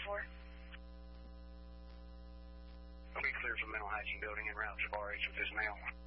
for? I'll be clear from mental hygiene building en route to Bar H with this mail.